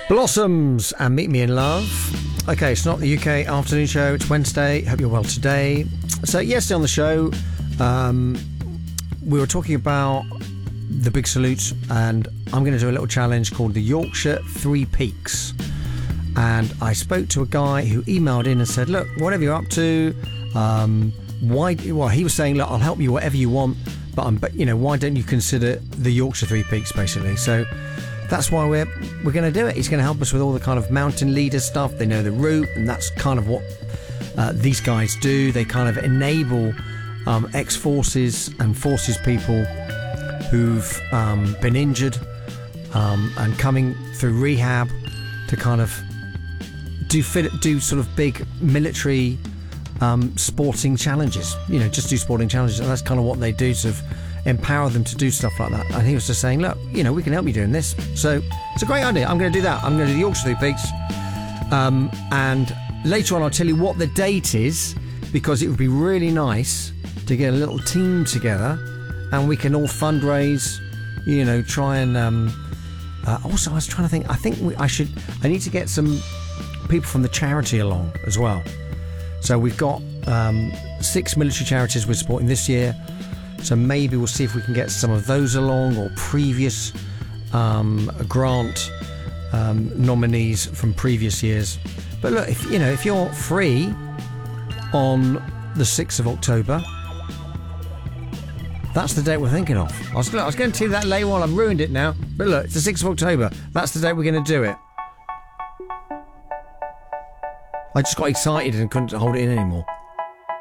Blossoms and Meet Me in Love. Okay, it's not the UK afternoon show, it's Wednesday. Hope you're well today. So yesterday on the show, we were talking about the big salute, and I'm going to do a little challenge called the Yorkshire Three Peaks. And I spoke to a guy who emailed in and said, look, whatever you're up to, he was saying, look, I'll help you whatever you want, but why don't you consider the Yorkshire Three Peaks, basically? So that's why we're going to do it. He's going to help us with all the kind of mountain leader stuff. They know the route, and that's kind of what these guys do. They kind of enable ex-forces and forces people who've been injured and coming through rehab to kind of do sort of big military sporting challenges. Just do sporting challenges, and that's kind of what they do, sort of empower them to do stuff like that. And he was just saying, look, we can help you doing this. So it's a great idea. I'm going to do that. I'm going to do the Yorkshire Three Peaks. And later on, I'll tell you what the date is, because it would be really nice to get a little team together and we can all fundraise, try and... also, I was trying to think, I need to get some people from the charity along as well. So we've got 6 military charities we're supporting this year. So maybe we'll see if we can get some of those along, or previous grant nominees from previous years. But look, if you're free on the 6th of October, that's the date we're thinking of. I was going to tell you that later on. I've ruined it now. But look, it's the 6th of October. That's the date we're going to do it. I just got excited and couldn't hold it in anymore.